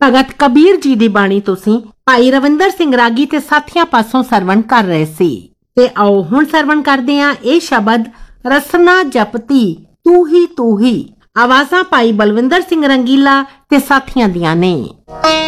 ਭਗਤ ਕਬੀਰ ਜੀ ਦੀ ਬਾਣੀ ਤੁਸੀਂ ਭਾਈ ਰਵਿੰਦਰ ਸਿੰਘ ਰਾਗੀ ਤੇ ਸਾਥੀਆਂ ਪਾਸੋਂ ਸਰਵਣ ਕਰ ਰਹੇ ਸੀ ਤੇ ਆਓ ਹੁਣ ਸਰਵਣ ਕਰਦੇ ਹਾਂ ਇਹ ਸ਼ਬਦ ਰਸਨਾ ਜਪਤੀ ਤੂੰ ਹੀ ਆਵਾਜ਼ਾਂ ਭਾਈ ਬਲਵਿੰਦਰ ਸਿੰਘ ਰੰਗੀਲਾ ਤੇ ਸਾਥੀਆਂ ਦੀਆਂ ਨੇ।